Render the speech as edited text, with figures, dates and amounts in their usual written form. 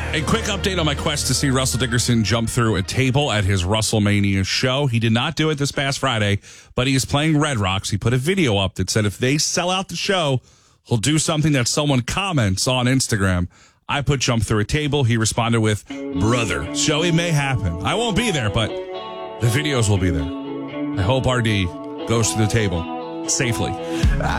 A quick update on my quest to see Russell Dickerson jump through a table at his WrestleMania show. He did not do it this past Friday, but he is playing Red Rocks. He put a video up that said if they sell out the show, he'll do something that someone comments on Instagram. I put jump through a table. He responded with, brother. So it may happen. I won't be there, but the videos will be there. I hope RD goes to the table safely.